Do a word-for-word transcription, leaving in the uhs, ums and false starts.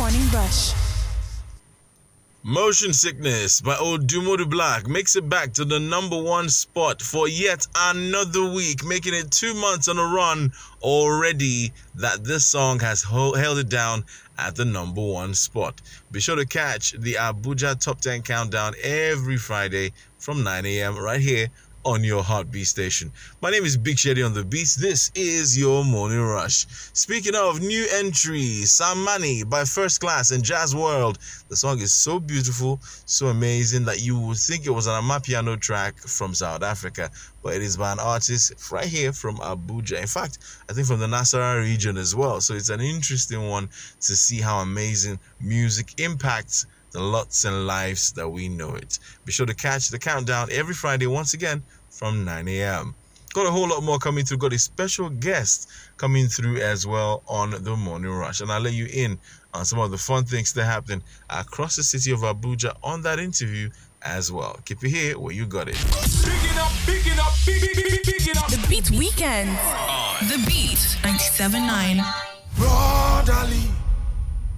Morning Rush. Motion Sickness by Odumodu Black makes it back to the number one spot for yet another week, making it two months on a run already that this song has ho- held it down at the number one spot. Be sure to catch the Abuja Top ten Countdown every Friday from nine a.m. right here on your Heartbeat station. My name is Big Shady on the Beats. This is your Morning Rush. Speaking of new entries, Samani by First Class and Jazz World. The song is so beautiful, so amazing that you would think it was an Amapiano track from South Africa, but it is by an artist right here from Abuja. In fact, I think from the Nasarawa region as well. So it's an interesting one to see how amazing music impacts the lots and lives that we know it. Be sure to catch the countdown every Friday once again from nine a.m. Got a whole lot more coming through. Got a special guest coming through as well on the Morning Rush. And I'll let you in on some of the fun things that happened across the city of Abuja on that interview as well. Keep it here where you got it. Picking up, picking up, picking up. The Beat Weekend. The Beat ninety-seven point nine. Brotherly.